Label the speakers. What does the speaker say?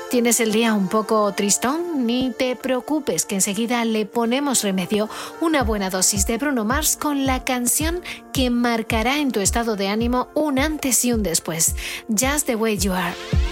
Speaker 1: ¿Tienes el día un poco tristón? Ni te preocupes, que enseguida le ponemos remedio. Una buena dosis de Bruno Mars con la canción que marcará en tu estado de ánimo un antes y un después. Just the Way You Are.